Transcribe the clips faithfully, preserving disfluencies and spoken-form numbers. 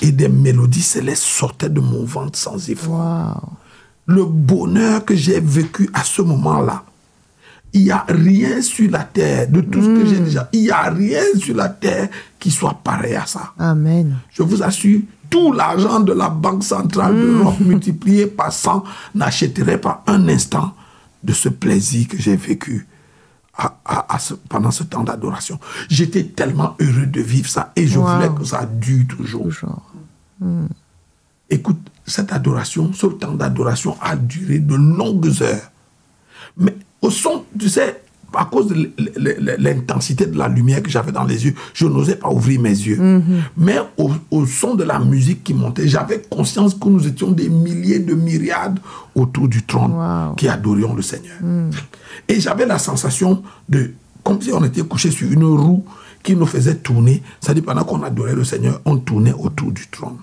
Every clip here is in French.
et des mélodies célestes sortaient de mon ventre sans effort. Wow. Le bonheur que j'ai vécu à ce moment-là, il n'y a rien sur la terre, de tout ce que j'ai déjà, il n'y a rien sur la terre qui soit pareil à ça. Amen. Je vous assure, tout l'argent de la Banque centrale mm. d'Europe multiplié par cent n'achèterait pas un instant de ce plaisir que j'ai vécu à, à, à ce, pendant ce temps d'adoration. J'étais tellement heureux de vivre ça et je wow. voulais que ça dure toujours. toujours. Mm. Écoute, cette adoration, ce temps d'adoration a duré de longues heures. Mais au son, tu sais, à cause de l'intensité de la lumière que j'avais dans les yeux, je n'osais pas ouvrir mes yeux. Mm-hmm. Mais au, au son de la musique qui montait, j'avais conscience que nous étions des milliers de myriades autour du trône wow. qui adorions le Seigneur. Mm. Et j'avais la sensation de, comme si on était couché sur une roue qui nous faisait tourner. C'est-à-dire, pendant qu'on adorait le Seigneur, on tournait autour du trône.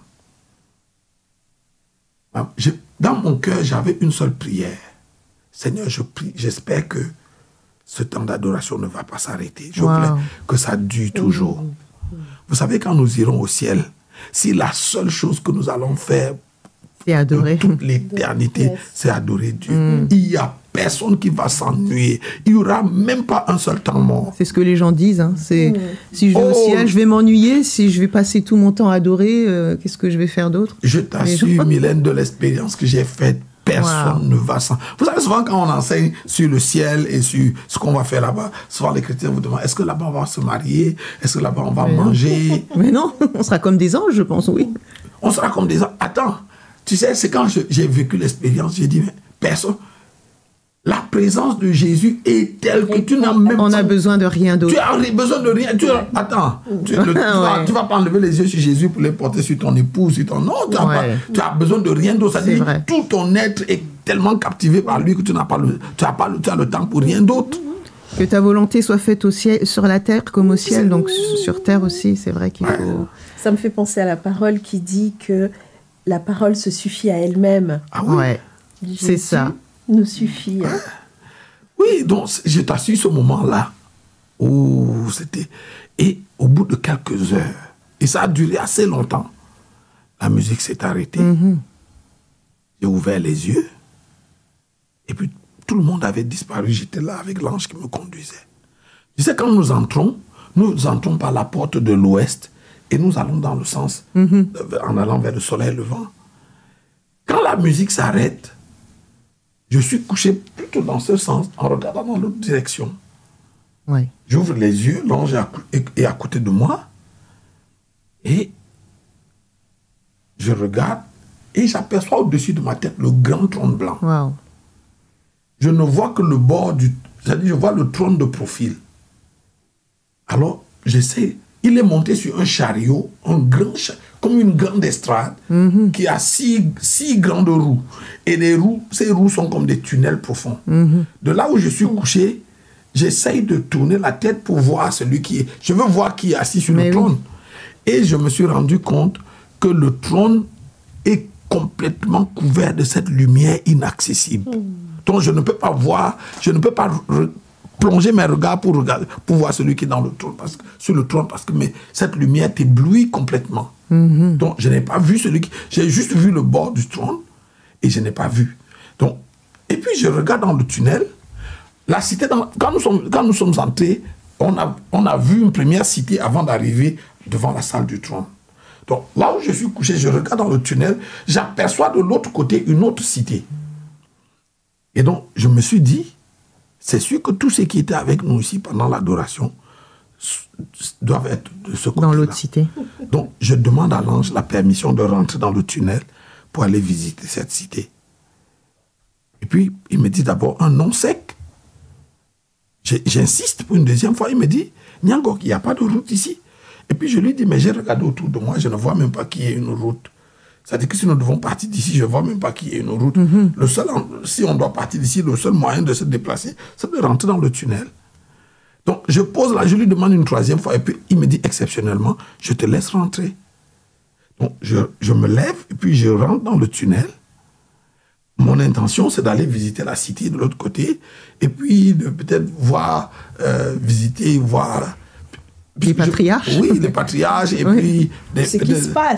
Je, dans mon cœur, j'avais une seule prière. Seigneur, je prie, j'espère que ce temps d'adoration ne va pas s'arrêter. Je wow. voulais que ça dure toujours. Mmh. Vous savez, quand nous irons au ciel, si la seule chose que nous allons faire c'est adorer. De toute l'éternité, yes. c'est adorer Dieu. Mm. Il n'y a personne qui va s'ennuyer. Il n'y aura même pas un seul temps mort. C'est ce que les gens disent. Hein. C'est, mm. Si je vais oh. au ciel, je vais m'ennuyer. Si je vais passer tout mon temps à adorer, euh, qu'est-ce que je vais faire d'autre? Je t'assure, gens... Mylène, de l'expérience que j'ai faite, personne wow. ne va s'en... Vous savez, souvent quand on enseigne sur le ciel et sur ce qu'on va faire là-bas, souvent les chrétiens vous demandent, est-ce que là-bas on va se marier? Est-ce que là-bas on va Mais manger? Non. Mais non, on sera comme des anges, je pense, oui. On sera comme des anges. Attends, tu sais, c'est quand je, j'ai vécu l'expérience, j'ai dit, mais personne... La présence de Jésus est telle que tu n'as même On pas... a besoin de rien d'autre. Tu as besoin de rien. Tu as... Attends, tu, le, tu, vas, ouais. tu vas pas enlever les yeux sur Jésus pour les porter sur ton épouse, sur ton... Non, tu, ouais. as, pas, tu as besoin de rien d'autre. C'est-à-dire que tout ton être est tellement captivé par lui que tu n'as pas le, tu as pas le, tu as le temps pour rien d'autre. Que ta volonté soit faite au ciel, sur la terre comme au ciel, c'est... donc sur terre aussi, c'est vrai qu'il ouais. faut... Ça me fait penser à la parole qui dit que la parole se suffit à elle-même. Ah oui, ouais. C'est ça. Nous suffit. Ouais. Oui, donc je t'assure ce moment-là où c'était... Et au bout de quelques heures, et ça a duré assez longtemps, la musique s'est arrêtée. Mm-hmm. J'ai ouvert les yeux, et puis tout le monde avait disparu. J'étais là avec l'ange qui me conduisait. Tu sais, quand nous entrons, nous entrons par la porte de l'ouest, et nous allons dans le sens, mm-hmm. en allant vers le soleil levant. Quand la musique s'arrête, je suis couché plutôt dans ce sens, en regardant dans l'autre direction. Oui. J'ouvre les yeux, l'ange est à côté de moi, et je regarde, et j'aperçois au-dessus de ma tête le grand trône blanc. Wow. Je ne vois que le bord du... C'est-à-dire, je vois le trône de profil. Alors, j'essaie... Il est monté sur un chariot, un grand chariot, comme une grande estrade, mm-hmm. qui a six, six grandes roues. Et les roues, ces roues sont comme des tunnels profonds. Mm-hmm. De là où je suis couché, j'essaye de tourner la tête pour voir celui qui est... Je veux voir qui est assis sur Mais le trône. Oui. Et je me suis rendu compte que le trône est complètement couvert de cette lumière inaccessible. Mm. Donc je ne peux pas voir, je ne peux pas... Re- plonger mes regards pour, regarder, pour voir celui qui est dans le trône, parce que, sur le trône, parce que mais, cette lumière t'éblouit complètement. Mm-hmm. Donc, je n'ai pas vu celui qui... J'ai juste vu le bord du trône et je n'ai pas vu. Donc, et puis, je regarde dans le tunnel. La cité, dans, quand, nous sommes, quand nous sommes entrés, on a, on a vu une première cité avant d'arriver devant la salle du trône. Donc, là où je suis couché, je regarde dans le tunnel, j'aperçois de l'autre côté une autre cité. Et donc, je me suis dit, c'est sûr que tous ceux qui étaient avec nous ici pendant l'adoration doivent être de ce côté-là. Dans l'autre cité. Donc, je demande à l'ange la permission de rentrer dans le tunnel pour aller visiter cette cité. Et puis, il me dit d'abord un nom sec. J'ai, j'insiste pour une deuxième fois. Il me dit, Nyangok, il n'y a pas de route ici. Et puis, je lui dis, mais j'ai regardé autour de moi, je ne vois même pas qu'il y ait une route. C'est-à-dire que si nous devons partir d'ici, je ne vois même pas qu'il y ait une route. Mm-hmm. Le seul, si on doit partir d'ici, le seul moyen de se déplacer, c'est de rentrer dans le tunnel. Donc, je pose là, je lui demande une troisième fois, et puis il me dit exceptionnellement, je te laisse rentrer. Donc, je, je me lève, et puis je rentre dans le tunnel. Mon intention, c'est d'aller visiter la cité de l'autre côté, et puis de peut-être voir, euh, visiter, voir... Les patriarches. Je, oui, les patriarches, et oui. puis... Des, ce qui des, se passe.